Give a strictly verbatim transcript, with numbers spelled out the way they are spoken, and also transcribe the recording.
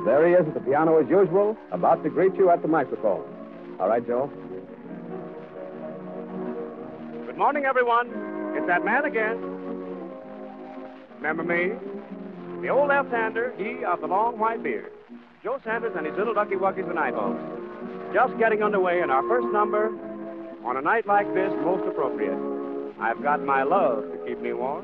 there he is at the piano as usual, about to greet you at the microphone. All right, Joe? Good morning, everyone. It's that man again. Remember me? The old left-hander, he of the long white beard. Joe Sanders and his little ducky wuckies and eyeballs. Just getting underway in our first number on a night like this, most appropriate. I've got my love to keep me warm.